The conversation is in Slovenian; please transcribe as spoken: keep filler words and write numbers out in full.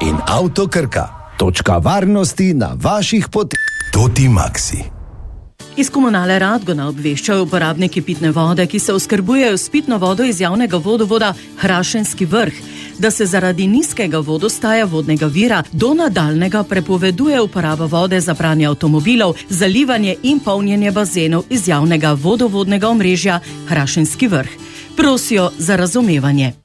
in Avto Krka. Točka varnosti na vaših poteh. Toti Maxi. Iz Komunale Radgona obveščajo uporabniki pitne vode, ki se oskrbujejo s pitno vodo iz javnega vodovoda Hrašenski vrh, da se zaradi nizkega vodostaja vodnega vira do nadaljnega prepoveduje uporaba vode za pranje avtomobilov, zalivanje in polnjenje bazenov iz javnega vodovodnega omrežja Hrašenski vrh. Prosijo za razumevanje.